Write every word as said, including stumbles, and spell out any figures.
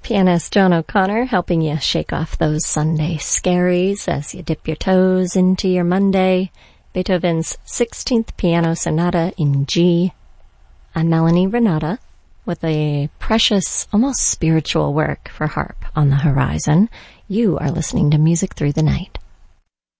Pianist John O'Connor helping you shake off those Sunday scaries as you dip your toes into your Monday. Beethoven's sixteenth Piano Sonata in G. I'm Melanie Renata with a precious, almost spiritual work for harp on the horizon. You are listening to Music Through the Night.